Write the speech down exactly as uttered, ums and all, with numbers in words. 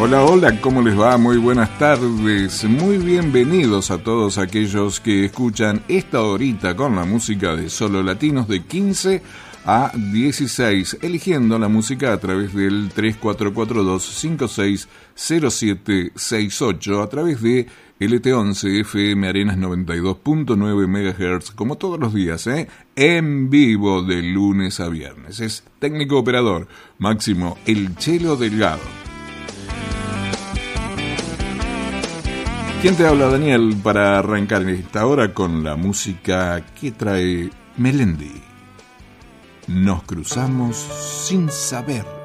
Hola, hola, ¿cómo les va? Muy buenas tardes, muy bienvenidos a todos aquellos que escuchan esta horita con la música de Solo Latinos de quince a dieciséis, eligiendo la música a través del tres cuatro cuatro dos cinco seis cero siete seis ocho, a través de L T once F M Arenas noventa y dos punto nueve megahertz, como todos los días, ¿eh? En vivo de lunes a viernes. Es técnico operador Máximo El Chelo Delgado. ¿Quién te habla, Daniel, para arrancar esta hora con la música que trae Melendi? Nos cruzamos sin saber.